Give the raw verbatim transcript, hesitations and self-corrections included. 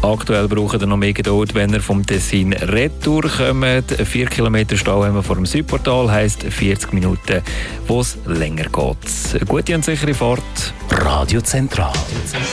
Aktuell braucht ihr noch mehr Geduld, wenn ihr vom Tessin retour kommt. Vier Kilometer Stau haben wir vor dem Südportal, heisst vierzig Minuten, wo es länger geht. Gute und sichere Fahrt. Radio Zentral.